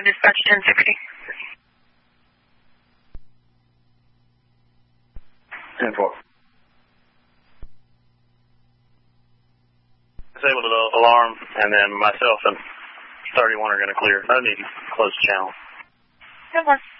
dispatch 1060. 10-4. Disabled the alarm, and then myself and 31 are going to clear. I need to close the channel. 10-4.